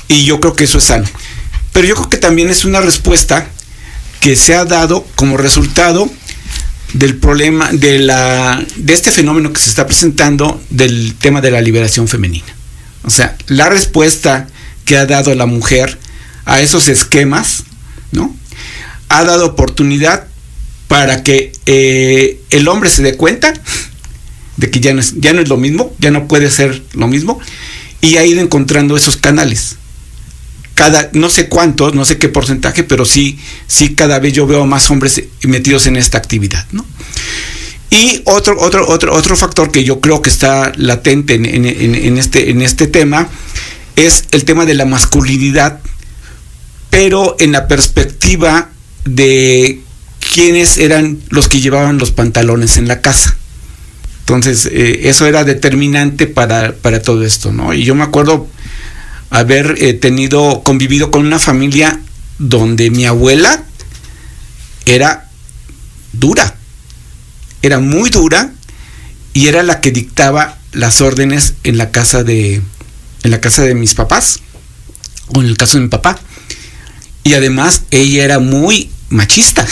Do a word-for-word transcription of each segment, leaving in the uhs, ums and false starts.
Y yo creo que eso es sano. Pero yo creo que también es una respuesta que se ha dado como resultado del problema, de la de este fenómeno que se está presentando del tema de la liberación femenina. O sea, la respuesta que ha dado la mujer a esos esquemas, ¿no? Ha dado oportunidad para que eh, el hombre se dé cuenta de que ya no es, ya no es lo mismo, ya no puede ser lo mismo, y ha ido encontrando esos canales. Cada, no sé cuántos, no sé qué porcentaje, pero sí, sí cada vez yo veo más hombres metidos en esta actividad, ¿no? Y otro, otro, otro, otro factor que yo creo que está latente en, en, en, en, este, en este tema es el tema de la masculinidad, pero en la perspectiva de quiénes eran los que llevaban los pantalones en la casa. Entonces, eh, eso era determinante para, para todo esto, ¿no? Y yo me acuerdo haber eh, tenido, convivido con una familia donde mi abuela era dura, era muy dura, y era la que dictaba las órdenes en la casa de, en la casa de mis papás, o en el caso de mi papá. Y además ella era muy machista.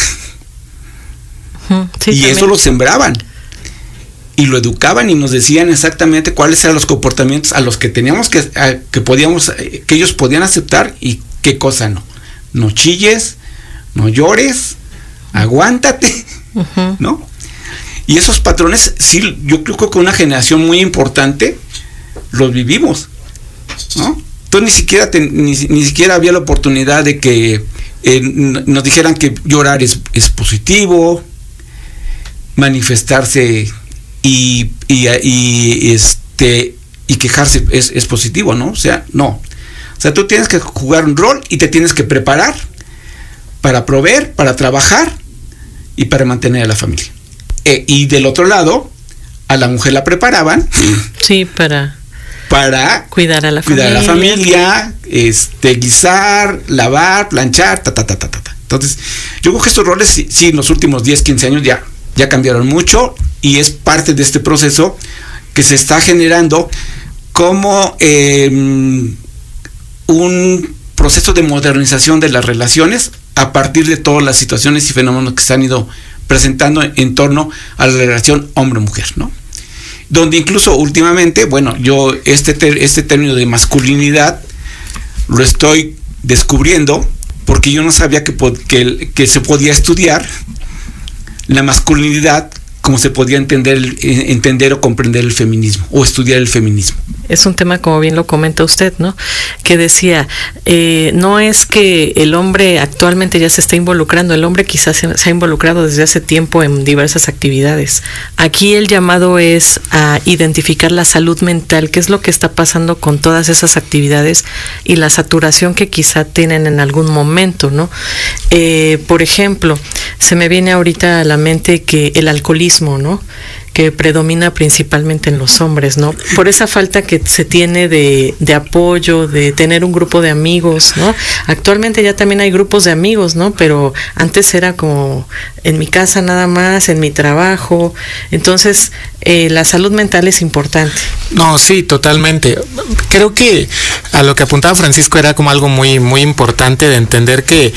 Sí, y también. Eso lo sembraban. Y lo educaban y nos decían exactamente cuáles eran los comportamientos a los que teníamos que, a, que podíamos, que ellos podían aceptar y qué cosa no. No chilles, no llores, aguántate, uh-huh. ¿no? Y esos patrones, sí, yo creo que una generación muy importante los vivimos, ¿no? Entonces ni siquiera te, ni, ni siquiera había la oportunidad de que eh, nos dijeran que llorar es, es positivo, manifestarse y, y, y este y quejarse es, es positivo, ¿no? O sea, no. O sea, tú tienes que jugar un rol y te tienes que preparar para proveer, para trabajar y para mantener a la familia. Eh, y del otro lado, a la mujer la preparaban. Sí, para... para cuidar a la cuidar familia, a la familia, este, guisar, lavar, planchar, ta, ta, ta, ta, ta. Entonces, yo creo que estos roles, sí, sí, en los últimos diez, quince años ya, ya cambiaron mucho, y es parte de este proceso que se está generando como eh, un proceso de modernización de las relaciones a partir de todas las situaciones y fenómenos que se han ido presentando en torno a la relación hombre-mujer, ¿no? Donde incluso últimamente, bueno, yo este, ter, este término de masculinidad lo estoy descubriendo porque yo no sabía que, que, que se podía estudiar la masculinidad como se podía entender, entender o comprender el feminismo o estudiar el feminismo. Es un tema, como bien lo comenta usted, ¿no? Que decía, eh, no es que el hombre actualmente ya se está involucrando, el hombre quizás se, se ha involucrado desde hace tiempo en diversas actividades. Aquí el llamado es a identificar la salud mental, qué es lo que está pasando con todas esas actividades y la saturación que quizá tienen en algún momento, ¿no? Eh, por ejemplo, se me viene ahorita a la mente que el alcoholismo, ¿no? Que predomina principalmente en los hombres, ¿no? Por esa falta que se tiene de, de apoyo, de tener un grupo de amigos, ¿no? Actualmente ya también hay grupos de amigos, ¿no? Pero antes era como en mi casa nada más, en mi trabajo. Entonces, eh, la salud mental es importante. No, sí, totalmente. Creo que a lo que apuntaba Francisco era como algo muy, muy importante de entender que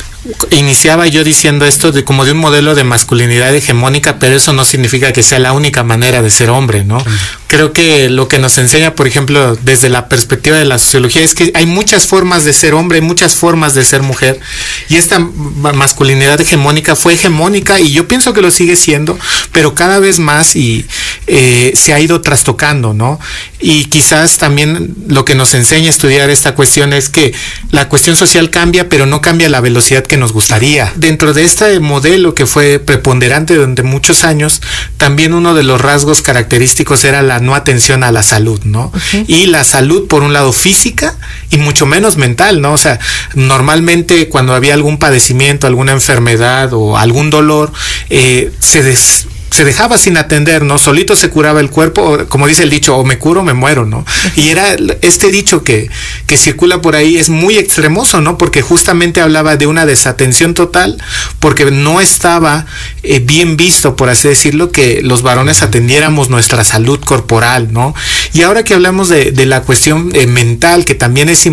iniciaba yo diciendo esto de como de un modelo de masculinidad hegemónica, pero eso no significa que sea la única manera de ser hombre, ¿no? Creo que lo que nos enseña, por ejemplo, desde la perspectiva de la sociología es que hay muchas formas de ser hombre, muchas formas de ser mujer, y esta masculinidad hegemónica fue hegemónica y yo pienso que lo sigue siendo, pero cada vez más y eh, se ha ido trastocando, ¿no? Y quizás también lo que nos enseña a estudiar esta cuestión es que la cuestión social cambia, pero no cambia la velocidad que nos gustaría. Dentro de este modelo que fue preponderante durante muchos años, también uno de los rasgos característicos era la no atención a la salud, ¿no? Uh-huh. Y la salud, por un lado, física y mucho menos mental, ¿no? O sea, normalmente cuando había algún padecimiento, alguna enfermedad o algún dolor, eh, se des... se dejaba sin atender, ¿no? Solito se curaba el cuerpo, como dice el dicho, o me curo o me muero, ¿no? Y era este dicho que, que circula por ahí es muy extremoso, ¿no? Porque justamente hablaba de una desatención total, porque no estaba eh, bien visto, por así decirlo, que los varones atendiéramos nuestra salud corporal, ¿no? Y ahora que hablamos de, de la cuestión eh, mental, que también es